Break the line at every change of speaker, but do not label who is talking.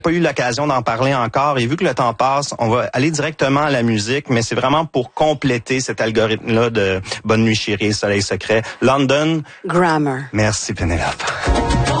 Pas eu l'occasion d'en parler encore et vu que le temps passe, on va aller directement à la musique, mais c'est vraiment pour compléter cet algorithme-là de Bonne nuit chérie, Soleil secret. London
Grammar.
Merci Pénélope.